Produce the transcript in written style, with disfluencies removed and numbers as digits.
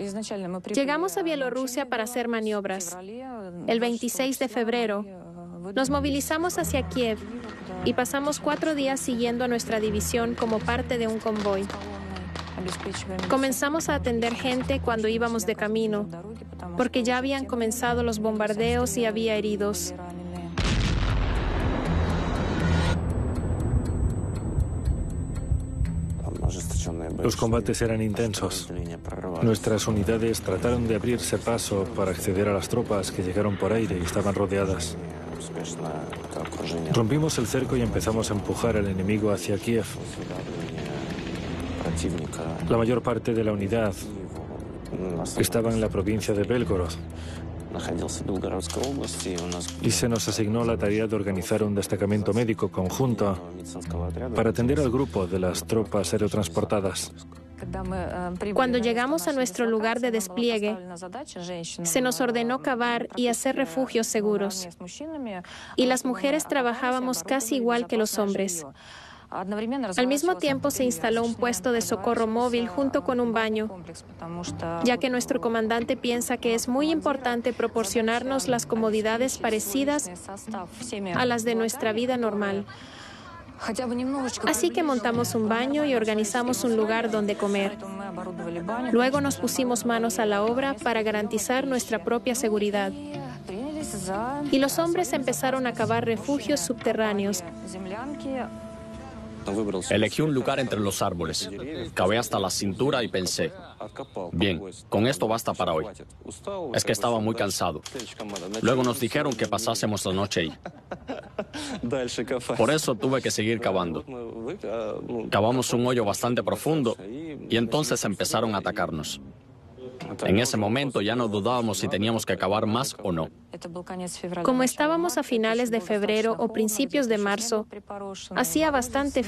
Llegamos a Bielorrusia para hacer maniobras. El 26 de febrero, nos movilizamos hacia Kiev y pasamos 4 días siguiendo a nuestra división como parte de un convoy. Comenzamos a atender gente cuando íbamos de camino, porque ya habían comenzado los bombardeos y había heridos. Los combates eran intensos. Nuestras unidades trataron de abrirse paso para acceder a las tropas que llegaron por aire y estaban rodeadas. Rompimos el cerco y empezamos a empujar al enemigo hacia Kiev. La mayor parte de la unidad estaba en la provincia de Belgorod y se nos asignó la tarea de organizar un destacamento médico conjunto para atender al grupo de las tropas aerotransportadas. Cuando llegamos a nuestro lugar de despliegue, se nos ordenó cavar y hacer refugios seguros. Y las mujeres trabajábamos casi igual que los hombres. Al mismo tiempo se instaló un puesto de socorro móvil junto con un baño, ya que nuestro comandante piensa que es muy importante proporcionarnos las comodidades parecidas a las de nuestra vida normal. Así que montamos un baño y organizamos un lugar donde comer. Luego nos pusimos manos a la obra para garantizar nuestra propia seguridad. Y los hombres empezaron a cavar refugios subterráneos. Elegí un lugar entre los árboles. Cavé hasta la cintura y pensé, bien, con esto basta para hoy. Es que estaba muy cansado. Luego nos dijeron que pasásemos la noche ahí. Por eso tuve que seguir cavando. Cavamos un hoyo bastante profundo y entonces empezaron a atacarnos. En ese momento ya no dudábamos si teníamos que cavar más o no. Como estábamos a finales de febrero o principios de marzo, hacía bastante